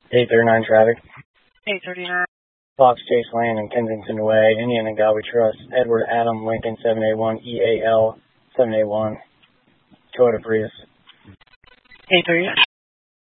839 traffic. 839. Fox Chase Lane and Kensington Way, Indian and God We Trust, Edward Adam Lincoln 781, EAL 781, Toyota Prius. 839.